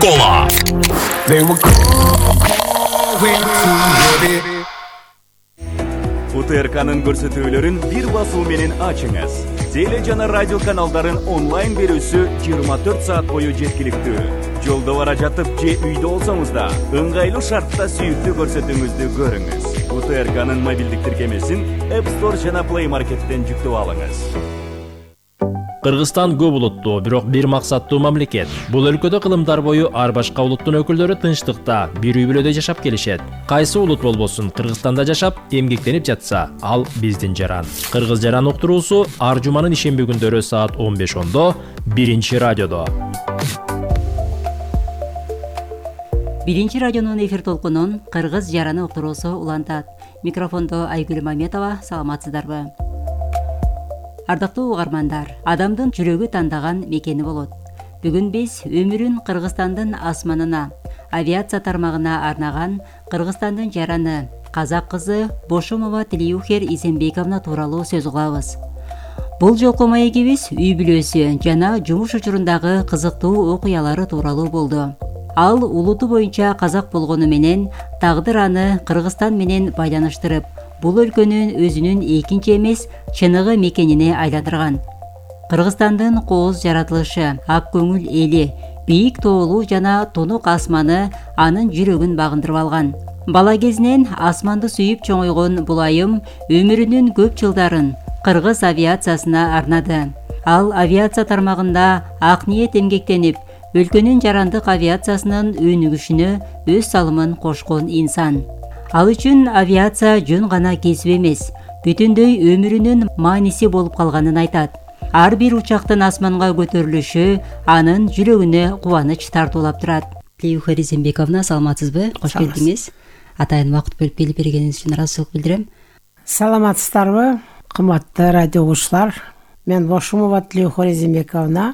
Кока-Кола. УТРКнын көрсөтүүлөрүн бир басуу менен ачыңыз. Теле жана радио каналдарын онлайн берүүсү 24 саат бою жеткиликтүү. Жолдо бара жатып же үйдө болсоңуз да ыңгайлуу шартта сүйүктүү көрсөтүүңүздү көрүңүз. УТРКнын мобилдик тиркемесин App Store жана Play Market'тен жүктөп алыңыз. Кыргызстан көп улуттуу, бирок бир максаттуу мамлекет. Бул өлкөдө кылымдар бою ар башка улуттун өкүлдөрү тынчтыкта, бир үй бүлөдө жашап келишет. Кайсы улут болбосун, Кыргызстанда жашап, эмгектенип жатса, ал биздин жаран. Кыргыз жаран уктуруусу ар жуманын ишемби күндөрү саат 15:10 биринчи радиодо. Биринчи радионун эфир толкунун Кыргыз жараны уктуруусу улантат. Микрофондо Айгүл Маметова, саламатсыздарбы? Ардактуу угармандар, адамдын жүрөгү тандаган мекени болот. Бүгүн биз өмүрүн Кыргызстандын асманына, авиация тармагына арнаган Кыргызстандын жараны, казак кызы Бошумова Тилиухер Изенбековна тууралуу сөз кылабыз. Бул жолку маегибиз үй бүлөсү жана жумуш учурундагы кызыктуу окуялары тууралуу болду. Ал улуту боюнча казак болгону менен тагдыр аны Кыргызстан менен байланыштырып, бул өлкөнүн өзүнүн экинчи эмес чыныгы мекенине айландырган. Кыргызстандын кооз жаратылышы, ак көңүл эли, бийик тоолуу жана тунук асманы анын жүрөгүн багындырып алган. Бала кезинен асманды сүйүп чоңойгон бул айым өмүрүнүн көп жылдарын кыргыз авиациясына арнады. Ал авиация тармагында ак ниет эмгектенип, өлкөнүн жарандык авиациясынын өнүгүшүнө өз салымын кошкон инсан. Ал үчүн авиация жөн гана кесип эмес, бүтүндөй өмүрүнүн мааниси болуп калганын айтат. Ар бир учактын асманга көтөрүлүшү анын жүрөгүнө кубаныч тартуулап турат. Тилиухер Изенбековна, саламатсызбы? Кош келдиңиз. Атайын убакыт бөлүп келип бергениңиз үчүн ыраазычылык билдирем. Саламатсыздарбы, кымбаттуу радио угуучулар? Мен Бошумова Тилиухер Изенбековна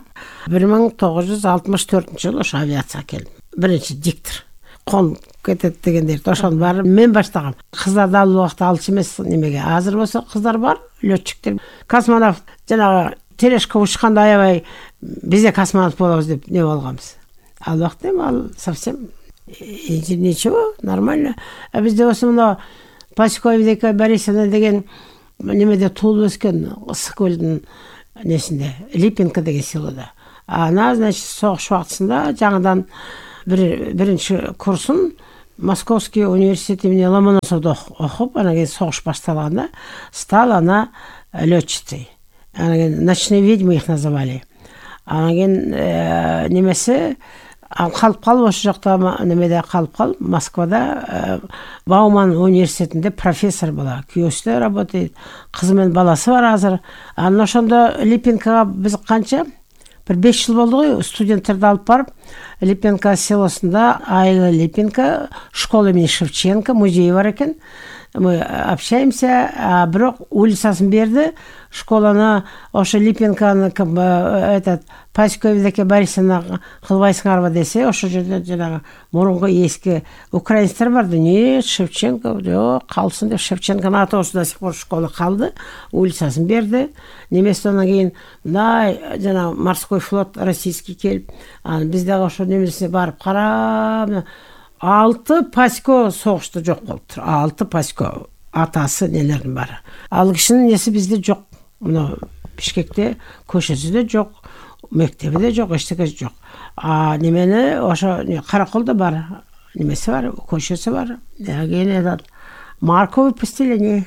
1964 жылы ошо авиацияга келдим. Биринчи диктор. Кон кетет дегендерди ошону баары мен баштагам. Кыздарды ал убакта алчу эмес немеге. Азыр болсо кыздар бар, лётчиктер. Космонавт жанагы терешко учканда аябай бизде космонавт болобуз деп не болгонбуз. Ал убакта ал совсем ничего, нормально. А бизде болсо мына Паськовидеке Борисовна деген немеде туулуп өскөн Ысыкөлдүн несинде, Липинка деген селодо. Ана, значит, согуш убактысында жаңыдан биринчи курсун Московский университет имени Ломоносовдо окуп, анан кийин согуш башталганда стал она лётчицей. Анан кийин ночные ведьмы их называли. Анан кийин немеси калып калып ошол жакта немеде калып калып Москвада Бауман университетинде профессор бала. Күйөөсү да работает, кызы менен баласы бар азыр. Анан ошондо Липинкага биз канча бир 5 жыл болду ғой, студенттерди алып барып, Липинка селосунда Айга Липинка, школа имени Шевченко, музей бар экен. Мы общаемся, а бирок улицасын берди, школаны ошо Липинканы этот Паськовидеке Борисовна кылбайсыңарбы десе, ошо жерде жанагы мурунку эски украинецтер барды. Не, Шевченко, жок, калсын деп Шевченконун атоосу до сих пор школа калды, улицасын берди. Неместен кийин мындай жанагы морской флот российский келип, анан биз дагы ошо немесине барып карап, 6 Пасько согушта жок болуптур. 6 Пасько атасы нелердин бары. Ал кишинин неси бизде жок. Мына Бишкекте көчөсү да жок, мектеби да жок, эчтекеси жок. Немени ошо Караколдо бар, немеси бар, көчөсү бар. Кийин этот Марко выпустили,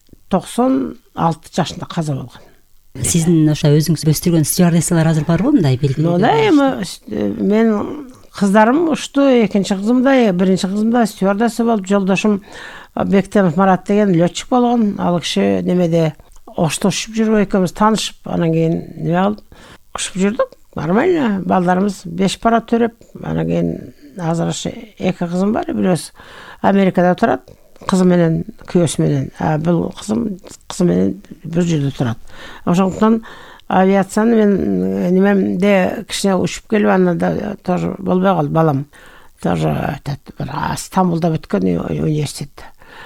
96 жашында каза болгон. Сиздин ошо өзүңүз өстүргөн стюардессалар азыр барбы мындай белгилүү? Да, эми мен кыздарым ушту, экинчи кызым да, биринчи кызым да стюардесса болуп, жолдошум Бектенов Марат деген лётчик болгон. Ал киши немеде оштошуп жүрүп экөөбүз таанышып, анан кийин неме алып ушуп жүрдүк. Нормально, балдарыбыз 5 пара төрөп, анан кийин азыр ошо 2 кызым бар, бирөөсү Америкада турат, кызы менен, күйөөсү менен. Бул кызы менен бир жерде турат. Ошондуктан авиацияны мен немемде кичине учуп келип, анан да тоже болбой калды балам. Тоже Стамбулда бүткөн университетте.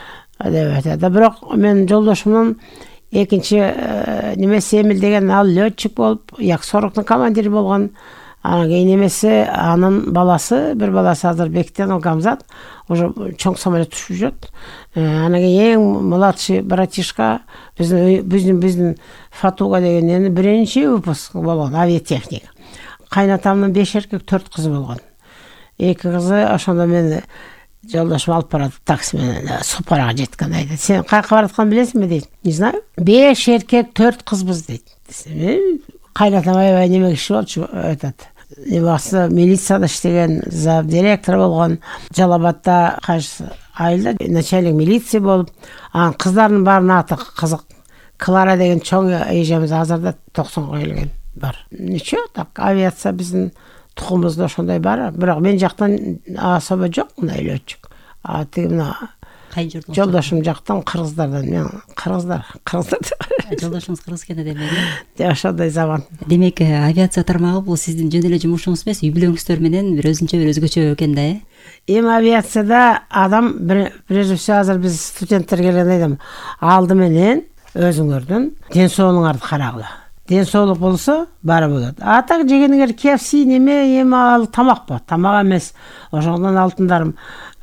Да бирок мен жолдошумдун экинчи немеси Эмил деген ал лётчик болуп, Як-40-тын командири болгон. Анан кейін емесі анын баласы, бір баласы азыр Бектен, ол Гамзат, уже чоң самолет ұшып жүреді. Анан кейін ең младший братишка біздің Фатуға деген бірінші выпуск болған, авиатехника. Қайнатамның 5 еркек 4 қызы болған. 2 қызы ошонда мені жолдашым алып барады таксимен Сопараға жеткен дейді. Сен қайқа баратқан білесің бе дейді. Не знаю. 5 еркек 4 қызбыз дейді. Қайнатам аябай немеге ішіп алды. Басы милицияда іштеген директор болған, Жалабатта қайсы айылда начальник милиция болып, қыздардың барын аты қызық. Клара деген чоң ежеміз азырда 90-ға келген бар. Ничего, так авиация біздің тұқымызда ошондай бар. Бірақ мен жақтан особо жоқ, мына летчик. Жолдашым жақтан қырғыздардан, мен қырғыздар. Жолдашыңыз қырғыз екен демек. Ошондай заман. Демек, авиация тармагы бул сиздин жөн эле жумушуңуз эмес, үй бүлөңүздөр менен бир өзгөчө экен да. Эми авиацияда адам прежде всего азыр биз студенттер келген айдам алды менен өзүңөрдүн ден соолугуңарды карагыла. Ден соолук болсо баары болот. Так жегениңер KFC неме эми ал тамак ба? Тамак эмес. Ошондон алтындарым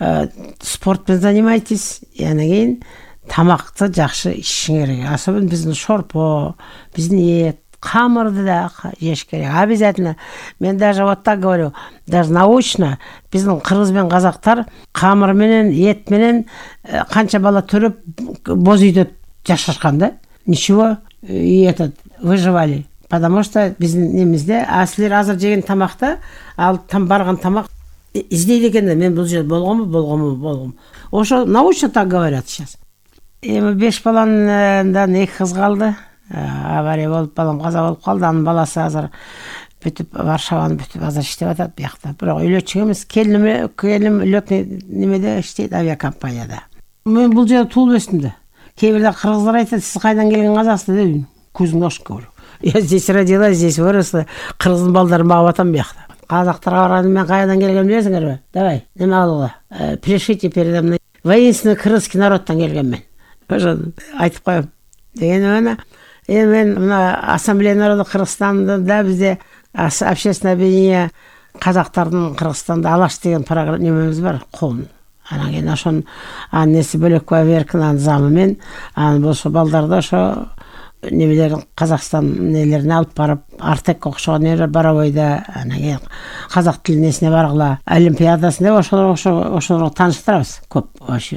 спортпен занимайтесь. Анан кийин тамакты жакшы ишиң керек. Особенно биздин шорпо, биздин эт, камырды да жеш керек. Обязательно. Мен даже вот так говорю, даже научно биздин кыргыз менен казактар камыр менен, эт менен канча бала төрөп боз үйдө жашашкан да. Ничего, и этот выживали. Потому что биздин немизде силер азыр жеген тамакта, ал барган тамак издейди экен да, мен бул жер болгонму. Ошо научно так говорят сейчас. Эми 5 баландан 2 кыз калды. Авария болуп, балам каза болуп калды. Анын баласы азыр бүтүп Варшаваны бүтүп азыр иштеп атат биякта. Бирок үйлөчүк эмес, келим лётный немеде иштейт, авиакомпанияда. Мен бул жерде туулуп өстүм да. Кээ бирде кыргыздар айтат, сиз кайдан келген казаксыз деп, көзүңдү ачып көрү. Я здесь родилась, здесь выросла. Кыргыздын балдарын багып атам биякта. Казактарга барганда мен кайдан келгенин билесиңерби? Давай, неме алгыла. Пришите передо мной. Воинственный крымский народтан келген мен. Ошо айтып коем. Деген мен мына Ассамблея народа Кыргызстанда да бизде общественное объединение казактардын Кыргызстанда Алаш деген программа немебиз бар, коом. Анан кийин ошон аннеси Бөлекбай Веркинанын замы мен анан болсо балдарды ошо немелерин Казакстан нелерине алып барып, Артек окшогон нелер Барабойда, анан кийин казак тилине баргыла, олимпиадасында ошолорго тааныштырабыз көп.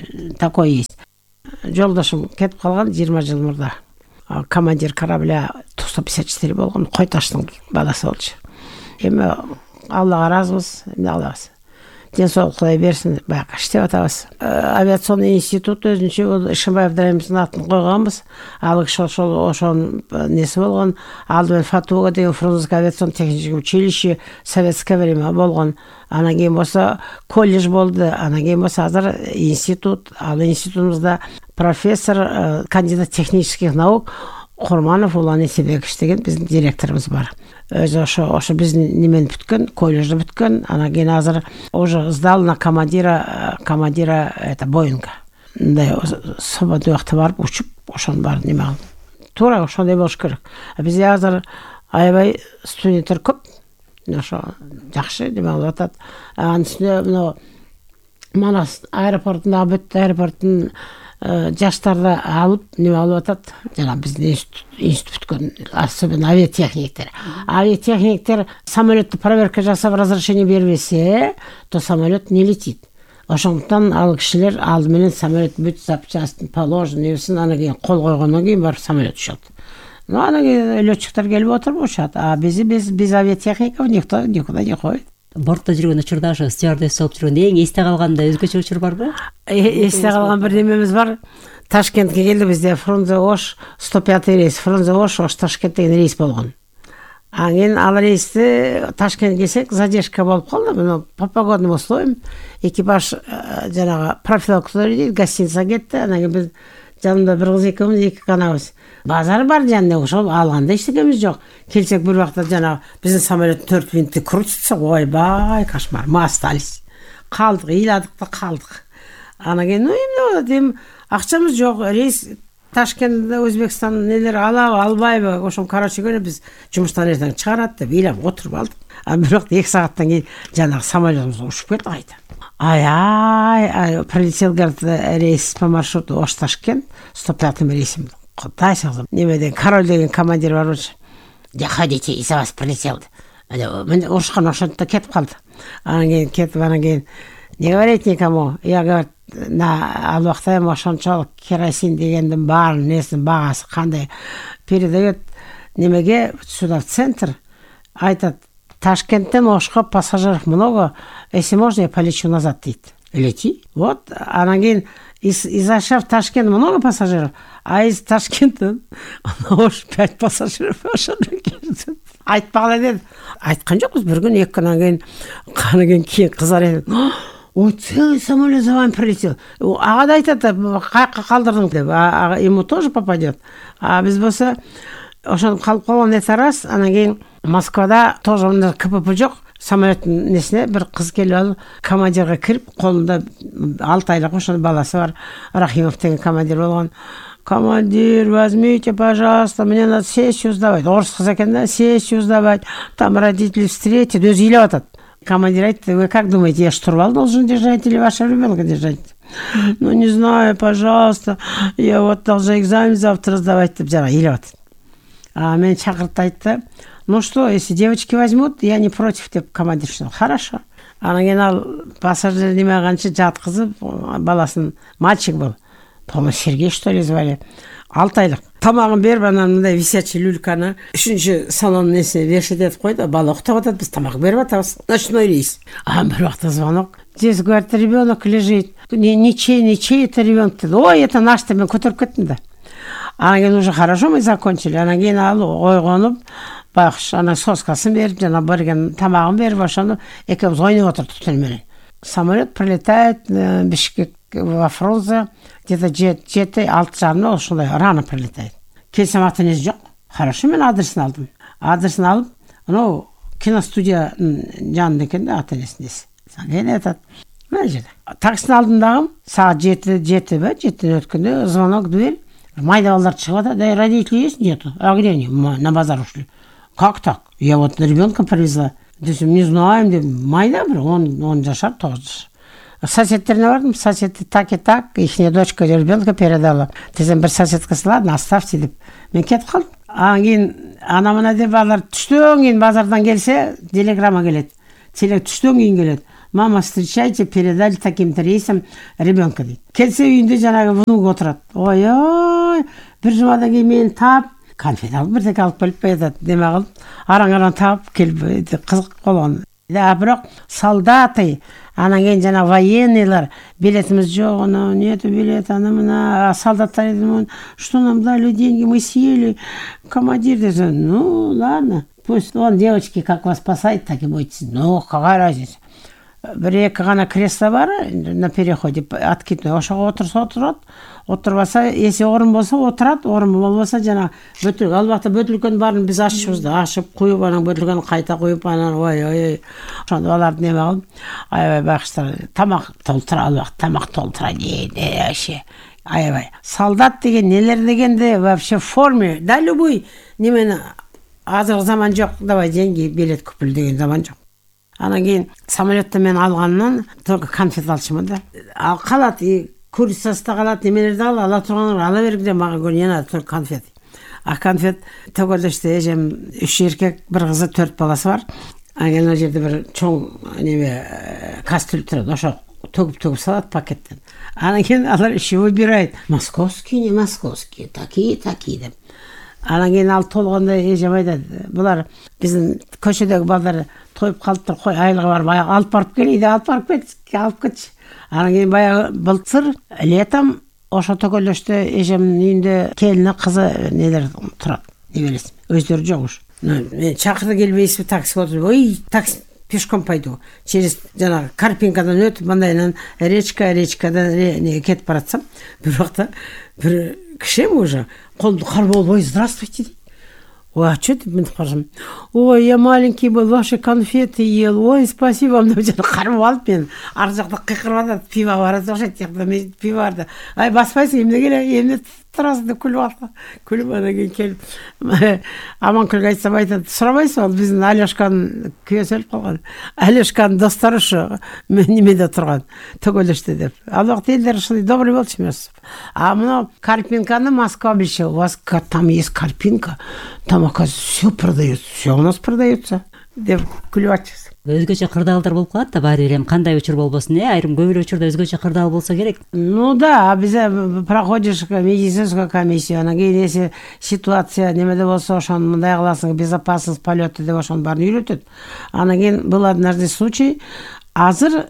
Такой есть. Жолдошум кетип калган 20 жыл мурда. Командир корабля 154 болгон, Койташтын баласы болчу. Эми Аллага ыраазыбыз, эмне кылабыз? Ден соолук Кудай берсин, баягы иштеп атабыз. Авиационный институт өзүнчө Ишимбаев Драйымыздын атын койгонбуз. Ал киши ошонун неси болгон. Алдымен Фатуга деген фрунзенское авиационно техническое училище советское время болгон. Анан кийин болсо колледж болду. Анан кийин болсо азыр институт. Ал институтубузда профессор, кандидат технических наук Курманов Улан Есебекович деген биздин директорубуз бар. Өзү ошо биздин немени бүткөн, колледжди бүткөн. Анан кийин азыр уже сдал на командира это Боинга. Мындай свободный убакта барып учуп, ошону баарын неме кылды. Туура ошондой болуш керек. Бизде азыр аябай студенттер көп. Ошо жакшы неме кылып атат. Анын үстүнө мына Манас аэропортундагы бүт аэропорттун жаштарды алып неме алып атат. Жана биздин институт бүткөн, особенно авиатехниктер. Авиатехниктер самолетти проверка жасап разрешение бербесе, то самолет не летит. Ошондуктан ал кишилер алды менен самолет бүт запчастын положен нерсин анан кийин кол койгондон кийин барып самолет учат. Но анан кийин летчиктер келип отуруп учат. А биз авиатехников никто никуда не ходит. Бортто жүргөн учурда ошо стюардесс болуп жүргөндө эң эсте калганда өзгөчө учур барбы? Эсте калган бир немебиз бар. Ташкентке келди, бизде Фрунзе-Ош 105 рейс, Фрунзе-Ош Ташкент деген рейс болгон. Анан кийин ал рейсти Ташкентке келсек, задержка болуп калды. Мына по погодным условиям экипаж жанагы профилактика дейт, гостиницага кетти. Анан кийин биз жанымда бир кыз экөөбүз, 2 канабыз. Базар бар жанында, ошол алганда эчтекебиз жок. Келсек бир убакта жанагы биздин самолет 4 винти крутится, ойбай, кошмар. Мы остались. Калдык, ыйладык да калдык. Анан кийин эмне болот? Акчамыз жок, рейс Ташкентте Өзбекстан нелер алабы, албайбы, ошон короче говоря, биз жумуштан эртең чыгарат деп ыйлап отуруп алдык. Бирок 2 сааттан кийин жанагы самолетубуз учуп кетти кайта. Ай, прилетел, говорит, рейс по маршруту Ош-Ташкент, 105-м рейсом. Кудай сагзым. Немеден король деген командир бар болчу. Заходите, из-за вас прилетел. Мен ушкан ошентте кетип калды. Анан кийин не говорить никому. Я, говорит, ал убакта эми ошончолук керосин дегендин баарын несинин багасы кандай передает немеге сюда в центр, айтат, Ташкенттен Ошко пассажиров много, если можно, я полечу назад, дейт. Лети. Вот, анан кийин из Оша в Ташкент много пассажиров, а из Ташкента Ош 5 пассажиров. Айтпагыла деді. Айткан жокпуз, бір күн, 2 күннөн кийин кыздар айтат. Ой, целый самолет за вами прилетел. Ага да айтат, каяка калдырдың деп. Ему тоже попадет. А биз болсо ошон калып калган нерсе рас. Анан кийин Москвада тоже мындай КПП жок. Самолеттин несине бир кыз келип алып, командирге кирип, колунда 6 айлык ошон баласы бар. Рахимов деген командир болгон. Командир, возьмите, пожалуйста, мне надо сессию сдавать. Орыс кыз экен да, сессию сдавать. Там родители встретят, өзү ыйлап атат. Командир айтты, вы как думаете, я штурвал должен держать или вашего ребенка держать? Ну, не знаю, пожалуйста, я вот должен экзамен завтра сдавать. Или а меня чакыртты, айтты, ну что, если девочки возьмут, я не против, деп командир что, хорошо. Анан кийин ал пассажир неме канча жаткызып, баласын, мальчик был, по-моему, Сергей, что ли, звали, 6 айлык. Тамагын берип, анан мындай висячий люльканы 3-чү салон несине вешать этип койду. Бала уктап атат, биз тамак берип атабыз. Ночной рейс. А бир вакытта звонок. Здесь, говорит, ребенок лежит. Ничей это ребенок. Ой, это наш, мен көтөрүп кеттим да. Анан кийин уже хорошо мы закончили. Анан кийин ал ойгонуп, байкуш анан соскасын берип, жана берген тамагын берип, ошону экөөбүз ойноп отурдук түтүн менен. Самолет прилетает Бишкек во Фрунзе, где-то 7-6 ошондой рано прилетает. Келсем ата-энеси жок. Хорошо, мен адресин алдым. Адресин алып, анау киностудия жанында экен да ата-энесинин эси. Кийин айтат, мына жерде. Таксини алдым дагы, саат 7 өткөндө звонок в дверь. Майда балдар чыгып атат, да родители есть? Нету. А где они? На базар ушли. Как так? Я вот ребенка привезла. Десем, не знаем, деп, майда бир, он жашар, 9 жашар. Соседтеріне бардым, соседи так и так, ихняя дочка ребенка передала. Десем, бір соседкасы, ладно, оставьте деп. Мен кетіп қалдым. Анан кийин ана мына деп алар түштөн кийин базардан келсе, телеграмма келет. Түштөн кийин келет. Мама, встречайте, передали таким-то рейсом ребенка дейт. Келсе үйүндө жанагы внук отурат. Ой, бир жумадан кийин мени таап, конфет алып бирдеке алып келип атат. Неме кылып, араң таап келип кызык болгон. Да, бирок солдаты, анан кийин жана военныйлар, билетimiz жок, нету билета, мына солдаттар идем, что нам дали деньги, мы съели. Командир десе, ну ладно, пусть он девочки как вас спасает, так и будете. Ну, какая разница? Бір-екі ғана кресло бар на переходе, откидной, ошоға отырса отырат, отырбаса, если орын болса отырат, орын болбаса жана бөтүлүк, ал убакта бөтүлгөн барын биз ачышыбыз да, ачып куюп, анан бөтүлгөнү кайта куюп, анан ой, ошондо аларды неме кылып, аябай байкуштар, тамак толтура, ал убакта тамак толтура дейди, вообще. Аябай. Солдат деген, нелер дегенде вообще в форме, да любой немени азыр заман жок, давай деньги, билет купил деген заман жок. Анан кийин самолетте мен алганынан только конфет алчумун да. Ал калат, курицасы калат, немелерди ала тургандар ала бергенде мага не надо, только конфет. А конфет төгөлдөштө эжем 3 эркек, 1 кызы, 4 баласы бар. Анан ал жерде бир чоң неме кастрюль турат, ошо төгүп салат пакеттен. Анан кийин алар иши выбирает. Московский, не московский, такие деп. Анан кийин ал толгондо эжем айтат, булар биздин көчөдөгү балдар тоюп калыптыр, кой айлыгы бар, баягы алып барып келейди, алып кетчи. Анан кийин баягы былтыр летом ошо төгөлдөштө эжемдин үйүндө келини, кызы нелер турат, небелес, өздөрү жок уж. Мен чакырды келбейсизби, таксиге отуруп, ой, такси пешком пойду. Через жана Карпинкадан өтүп, мындайынан речкадан кетип баратсам, бир вакытта бир киши уже колумду карып алып, ой, здравствуйте. Ой, а что ты, скажем? Ой, я маленький был, ваши конфеты ел. Ой, спасибо вам. Карып алып мен, ар жакта кыйкырып атат, пиво бар, мен пиво бар да. Ай, баспайсың, эмне тұрасың деп күліп алды. Күліп анан кейін келіп Аманкүлге айтсам айтады, сұрамайсың, ол біздің Алешканың күйесі өліп қалған. Алешканың достары ушу немеде тұрған, Төголеште деп. Ал уақыт елдер ушундай добрый болчу эмес. А мына Карпинканы Москва билчү. У вас там есть Карпинка, там оказывается все продается, все у нас продается деп күлүп атчыбыз. Өзгөчө кырдаалдар болуп калат да, баары бир кандай учур болбосун, айрым көп эле учурда өзгөчө кырдаал болсо керек. Ну да, бизе проходишь медицинскую комиссию, анан кийин эси ситуация немеде болсо ошону мындай кыласың, безопасность полета деп ошонун баарын үйрөтөт. Анан кийин был однажды случай, азыр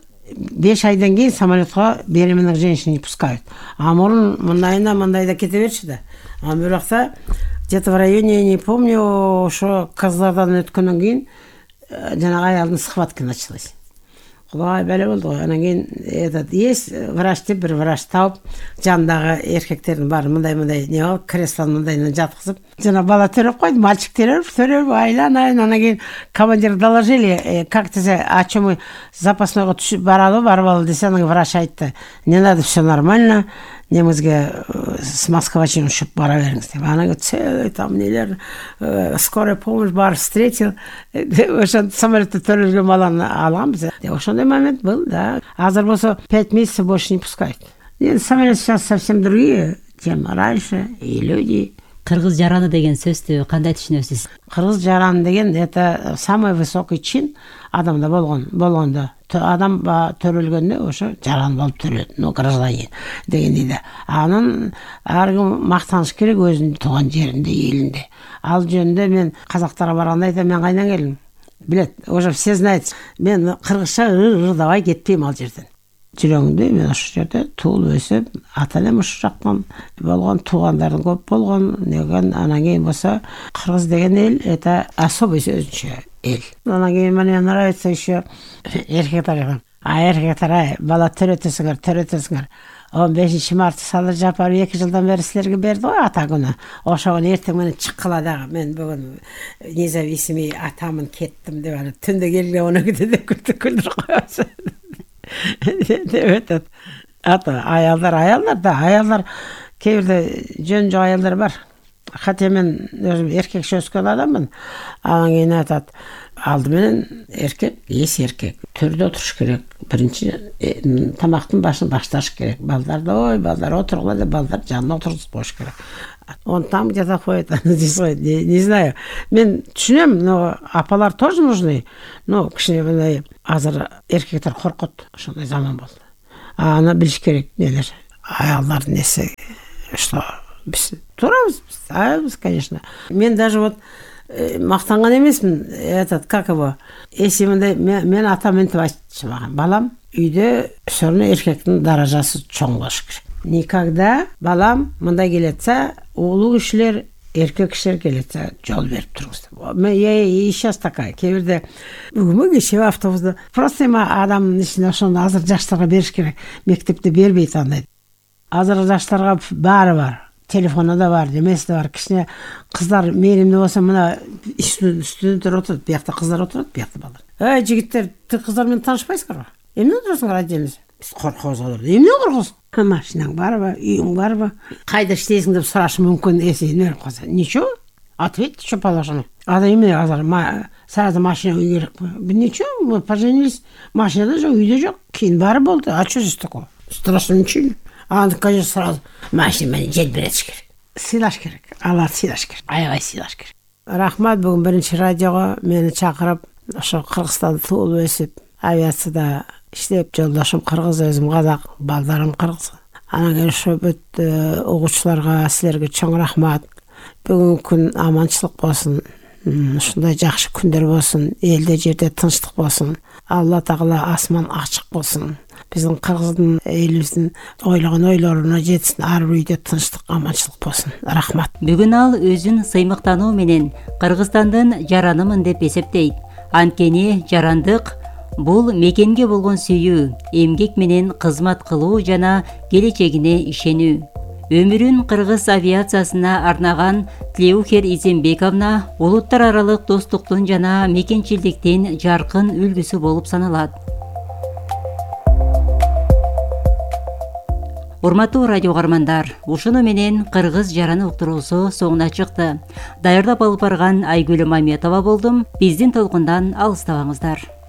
5 айдан кийин самолетко беременных женщин не пускают. А мурун мындайда кете берчү да. А бирокта где-то в районе, не помню, ошо кыздардан өткөндөн кийин жанагы аялдын схватка началась. Кудай бәле болду ғой. Анан кийин этот есть врач деп бир врач тауып, жандагы эркектердин баары мындай не болуп, креслонун мындайына жаткызып, жана бала төрөп койду, мальчик төрөп айланайын. Анан кийин командир доложили, как ты, о чем мы запасныйга түшүп баралы десе, анан врач айтты, не надо, все нормально, немізге с Москвачын ұшып бара беріңіз деп. Анан целый там нелер, скорая помощь бар встретил, ошон самолетте төрөлгөн баланы аламыз. Ошондой момент был, да. Азыр болсо 5 месяцев больше не пускают. Самолет сейчас совсем другие, чем раньше, и люди. Кыргыз жараны деген сөздү кандай түшүнөсүз? Кыргыз жараны деген это самый высокий чин адамда болгондо. Адам төрөлгөндө ошо жаран болуп төрөлөт. Ну, гражданин деген дейди. Анын ар ким мактаныш керек өзүнүн тууган жеринде, элинде. Ал жөнүндө мен казактарга барганда айтам, мен кайдан келдим? Билет, уже все знают. Мен кыргызча ырдабай кетпейм ал жерден. Жүрөгүмдө мен ошол жерде туулуп өсүп, ата-энем ушул жактан болгон, туугандардын көп болгон, деген. Анан кийин болсо кыргыз деген эл это особый өзүнчө эл. Анан кийин мне нравится еще эркектер. Эркектер, бала төрөтөсүңөр. 15 март Садыр Жапаров 2 жылдан бери силерге берди го ата күнү. Ошого эртең менен чыккыла дагы. Мен бүгүн независимый атамын, кеттим деп анан түндө келге оны деп күлдүрүп коёсун. Evet, ата аялдар да, аялдар кейбирде жөн жок аялдар бар. Хотя мен өзүм эркекче өскөн адаммын. Анан кийин айтат, алды менен эркек, эс эркек, төрдө отуруш керек. Биринчи тамактын башын башташ керек. Балдар отургула деп балдар жанына отургузуп коюш керек. Он там где-то ходит, не знаю. Мен түшүнөм, но апалар тоже нужны. Но кичине мындай азыр эркектер коркот, ошондой заман болду. Аны билиш керек нелер. Аялдардын неси, что биз турабыз, айбыз, конечно. Мен даже вот мактанган эмесмин, этот, как его, если мен атам мынтип айтчу мага, балам, үйдө все равно эркектин даражасы чоң болуш керек. Никогда балам мындай келетсе, улуу кишилер, эркек кишилер келетсе, жол берип туруңуз деп. Я и сейчас такая. Кебирде бүгүнкү кечээ автобуста просто адамдын ичинде ошону азыр жаштарга бериш керек. Мектепте бербейт андай. Азыр жаштарга баары бар. Телефону да бар, немеси да бар. Кичине кыздар мээримде болсо мына студенттер отурат, биякта кыздар отурат, биякта балдар. Жигиттер, тиз кыздар менен таанышпайсыңарбы? Эмне отурасыңар отдельно? Биз коркобуз алар. Эмне коркосуң? Машинаң барбы, үйүң барбы? Кайда иштейсиң деп сурашы мүмкүн, эси неме кылса. Ничего? Ответь, что положено. А да эмне азыр сразу машина үй керек. Ничего, мы поженились. Машинада жок, үйдө жок. Кийин баары болду. А что здесь такое? Страшно ничего. Аны конечно сразу машина менен жел бериш керек. Сыйлаш керек. Аларды сыйлаш керек. Аябай сыйлаш керек. Рахмат, бүгүн биринчи радиого мени чакырып, ошо Кыргызстанда туулуп өсүп, авиацияда иштеп, жолдошум кыргыз, өзүм казак, балдарым кыргыз. Анан кийин ошо бүт угуучуларга, силерге чоң рахмат. Бүгүнкү күн аманчылык болсун. Ушундай жакшы күндөр болсун, элде жерде тынчтык болсун. Алла Тагала асман ачык болсун. Биздин кыргыздын элибиздин ойлогон ойлоруна жетсин, ар бир үйдө тынчтык, аманчылык болсун. Рахмат. Бүгүн ал өзүн сыймыктануу менен Кыргызстандын жаранымын деп эсептейт. Анткени жарандык бул мекенге болгон сүйүү, эмгек менен кызмат кылуу жана келечегине ишенүү. Өмүрүн кыргыз авиациясына арнаган Тлеухер Изембековна улуттар аралык достуктун жана мекенчилдиктин жаркын үлгүсү болуп саналат. Урматтуу радио угармандар, ушуну менен Кыргыз жараны уктуруусу соңуна чыкты. Даярдап алып барган Айгүл Маметова болдум. Биздин толкундан алыстабаңыздар.